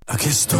Aquí estoy.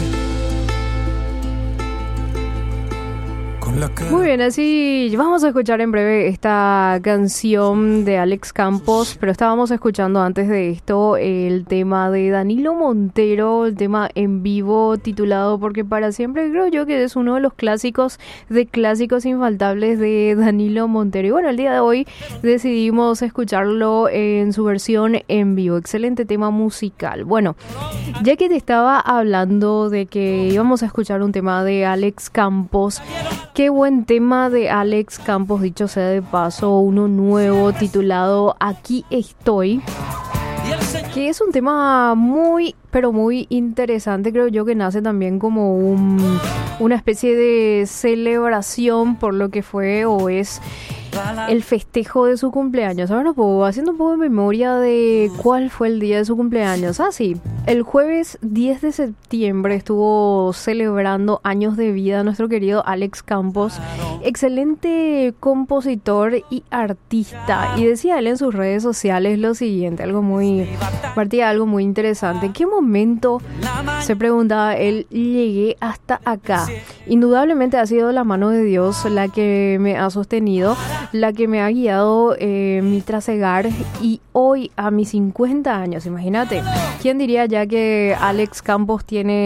Muy bien, así vamos a escuchar en breve esta canción de Alex Campos, pero estábamos escuchando antes de esto el tema de Danilo Montero, el tema en vivo titulado Porque para siempre, creo yo que es uno de los clásicos de clásicos infaltables de Danilo Montero. Y bueno, el día de hoy decidimos escucharlo en su versión en vivo. Excelente tema musical. Bueno, ya que te estaba hablando de que íbamos a escuchar un tema de Alex Campos, qué buen tema de Alex Campos, dicho sea de paso, uno nuevo titulado Aquí estoy, que es un tema muy, pero muy interesante. Creo yo que nace también como una especie de celebración por lo que fue o es el festejo de su cumpleaños. Ahora haciendo un poco de memoria de cuál fue el día de su cumpleaños. Sí, el jueves 10 de septiembre estuvo celebrando años de vida nuestro querido Alex Campos, excelente compositor y artista. Y decía él en sus redes sociales lo siguiente, algo muy interesante. ¿En qué momento, se preguntaba él, llegué hasta acá? Indudablemente ha sido la mano de Dios la que me ha sostenido, la que me ha guiado mi trasegar, y hoy a mis 50 años, imagínate, ¿quién diría ya que Alex Campos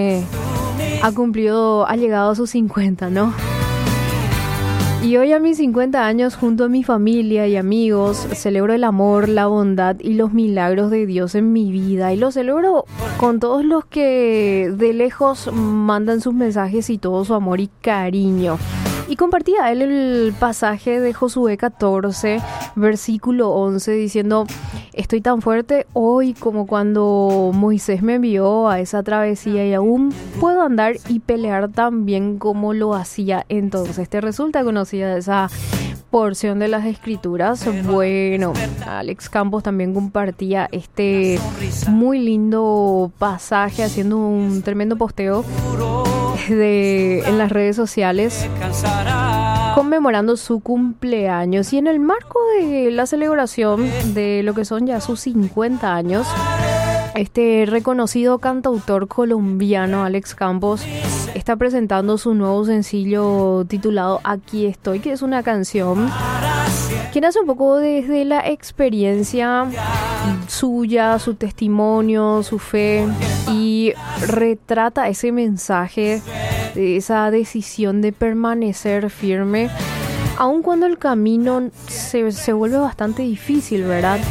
ha llegado a sus 50, ¿no? Y hoy a mis 50 años, junto a mi familia y amigos, celebro el amor, la bondad y los milagros de Dios en mi vida. Y lo celebro con todos los que de lejos mandan sus mensajes y todo su amor y cariño. Y compartía él el pasaje de Josué 14, versículo 11, diciendo: estoy tan fuerte hoy como cuando Moisés me envió a esa travesía, y aún puedo andar y pelear tan bien como lo hacía entonces. ¿Te resulta conocida esa porción de las escrituras? Bueno, Alex Campos también compartía este muy lindo pasaje haciendo un tremendo posteo en las redes sociales conmemorando su cumpleaños. Y en el marco de la celebración de lo que son ya sus 50 años, este reconocido cantautor colombiano Alex Campos está presentando su nuevo sencillo titulado Aquí estoy, que es una canción que nace un poco desde la experiencia suya, su testimonio, su fe, y retrata ese mensaje de esa decisión de permanecer firme aun cuando el camino se vuelve bastante difícil, ¿verdad?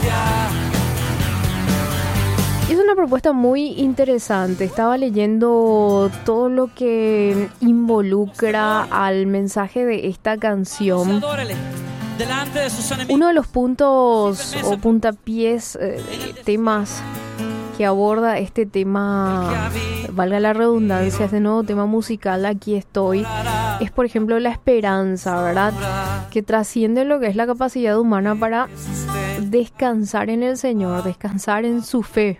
Es una propuesta muy interesante. Estaba leyendo todo lo que involucra al mensaje de esta canción. Uno de los puntos o puntapiés, temas que aborda este tema, valga la redundancia, este nuevo tema musical, Aquí estoy, es por ejemplo la esperanza, ¿verdad? Que trasciende lo que es la capacidad humana para descansar en el Señor, descansar en su fe.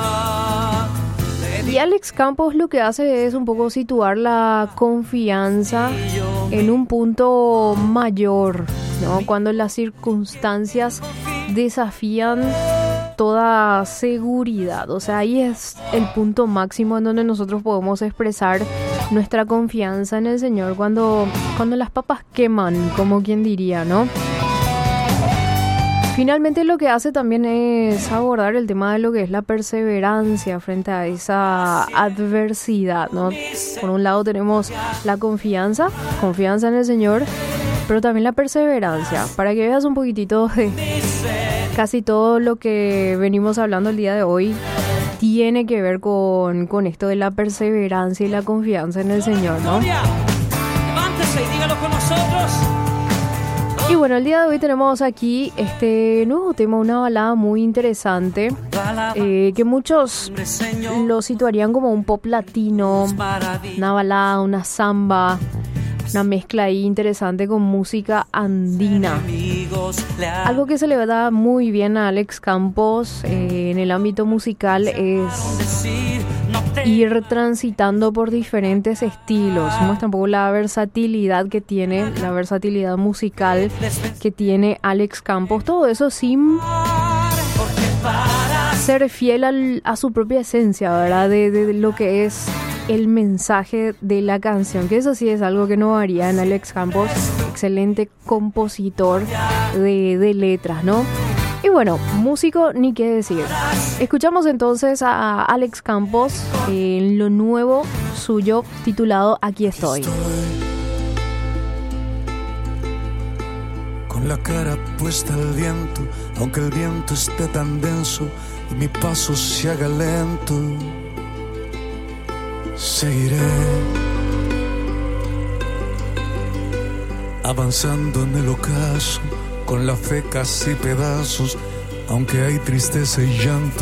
Y Alex Campos lo que hace es un poco situar la confianza en un punto mayor, ¿no? Cuando las circunstancias desafían toda seguridad. O sea, ahí es el punto máximo en donde nosotros podemos expresar nuestra confianza en el Señor, cuando las papas queman, como quien diría, ¿no? Finalmente lo que hace también es abordar el tema de lo que es la perseverancia frente a esa adversidad, ¿no? Por un lado tenemos la confianza en el Señor, pero también la perseverancia, para que veas un poquitito de casi todo lo que venimos hablando el día de hoy. Tiene que ver con esto de la perseverancia y la confianza en el Señor, ¿no? Levántese y dígalo con nosotros. Y bueno, el día de hoy tenemos aquí este nuevo tema, una balada muy interesante, que muchos lo situarían como un pop latino, una balada, una samba, una mezcla ahí interesante con música andina. Algo que se le da muy bien a Alex Campos en el ámbito musical es ir transitando por diferentes estilos. Muestra un poco la versatilidad que tiene, la versatilidad musical que tiene Alex Campos. Todo eso sin ser fiel a su propia esencia, ¿verdad? De lo que es el mensaje de la canción, que eso sí es algo que no varía en Alex Campos, excelente compositor de letras, ¿no? Y bueno, músico ni qué decir. Escuchamos entonces a Alex Campos en lo nuevo suyo titulado Aquí estoy. Con la cara puesta al viento, aunque el viento esté tan denso y mi paso se haga lento, seguiré avanzando en el ocaso, con la fe casi pedazos, aunque hay tristeza y llanto.